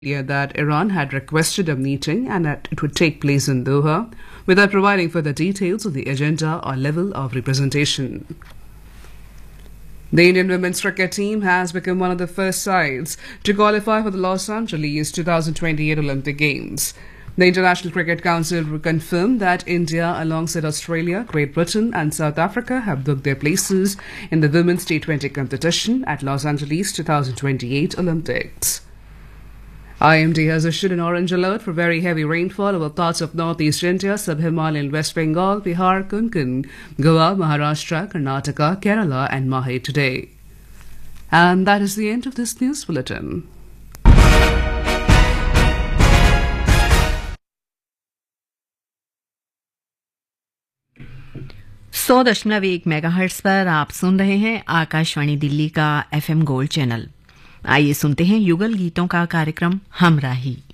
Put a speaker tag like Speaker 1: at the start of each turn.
Speaker 1: that Iran had requested a meeting and that it would take place in Doha, without providing further details of the agenda or level of representation. The Indian women's cricket team has become one of the first sides to qualify for the Los Angeles 2028 Olympic Games. The International Cricket Council confirmed that India, alongside Australia, Great Britain and South Africa, have booked their places in the women's T20 competition at Los Angeles 2028 Olympics. IMD has issued an orange alert for very heavy rainfall over parts of northeast India, sub-Himalayan West Bengal, Bihar, Konkan, Goa, Maharashtra, Karnataka, Kerala and Mahe today. And that is the end of this news bulletin.
Speaker 2: 100.1 megahertz पर आप सुन रहे हैं आकाशवाणी दिल्ली का FM gold channel. आइए सुनते हैं युगल गीतों का कार्यक्रम हमराही।